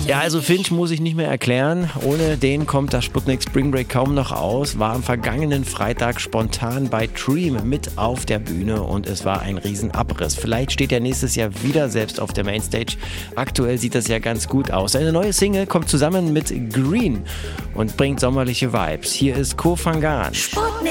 Ja, also Finch muss ich nicht mehr erklären. Ohne den kommt das Sputnik Spring Break kaum noch aus. War am vergangenen Freitag spontan bei Dream mit auf der Bühne und es war ein Riesenabriss. Vielleicht steht er nächstes Jahr wieder selbst auf der Mainstage. Aktuell sieht das ja ganz gut aus. Eine neue Single kommt zusammen mit Green und bringt sommerliche Vibes. Hier ist Koh Phangan.